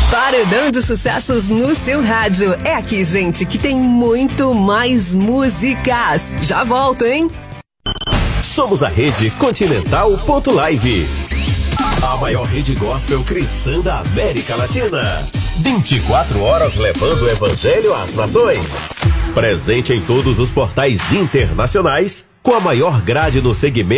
Paredão de sucessos no seu rádio. É aqui, gente, que tem muito mais músicas. Já volto, hein? Somos a Rede Continental.live, a maior rede gospel cristã da América Latina. 24 horas levando o evangelho às nações. Presente em todos os portais internacionais, com a maior grade no segmento